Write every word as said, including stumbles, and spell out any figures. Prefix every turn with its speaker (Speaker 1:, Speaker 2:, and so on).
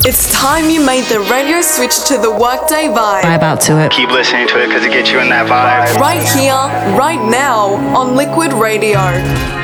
Speaker 1: It's time you made the radio switch to the Workday vibe.
Speaker 2: Vibe out to it.
Speaker 3: Keep listening to it because it gets you in that vibe.
Speaker 1: Right here, right now, on Liquid Radio.